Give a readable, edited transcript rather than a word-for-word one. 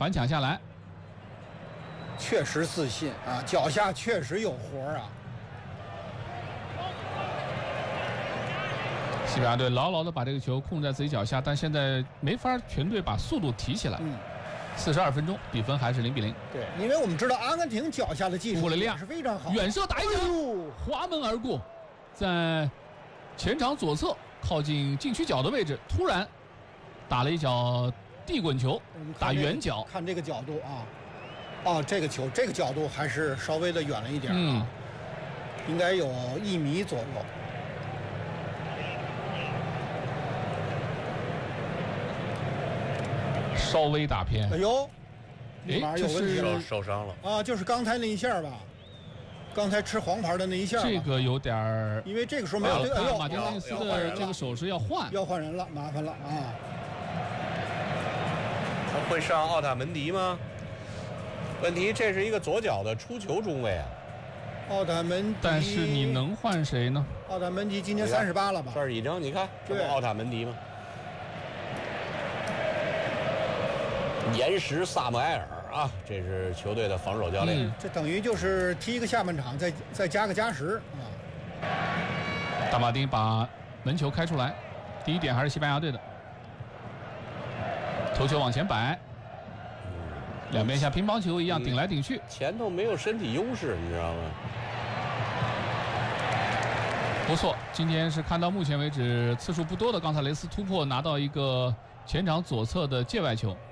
反抢下来， 确实自信啊，脚下确实有活啊。 西班牙队牢牢地把这个球控在自己脚下，但现在没法全队把速度提起来。42分钟，比分还是0-0。 对，因为我们知道阿根廷脚下的技术是非常好， 远射打一球，滑门而过，在前场左侧靠近禁区角的位置，突然打了一脚地滚球，打远角。 看这个角度啊，这个球这个角度还是稍微的远了一点啊，应该有1米左右。 稍微打偏， 哎呦， 就是受伤了啊，就是刚才那一下吧，刚才吃黄牌的那一下， 这个有点儿， 因为这个时候没有对， 马丁内斯的这个手势要换人了，麻烦了啊！ 他会上奥塔门迪吗？问题这是一个左脚的出球中卫啊， 奥塔门迪， 但是你能换谁呢？ 奥塔门迪今年38了吧？ 这儿已经你看，这不奥塔门迪吗？岩石萨姆埃尔啊，这是球队的防守教练。 这等于就是踢一个下半场，再加个加时啊。 大马丁把门球开出来，第一点还是西班牙队的，头球往前摆，两边像乒乓球一样顶来顶去， 前头没有身体优势，你知道吗？ 不错，今天是看到目前为止次数不多的冈萨雷斯突破拿到一个前场左侧的界外球。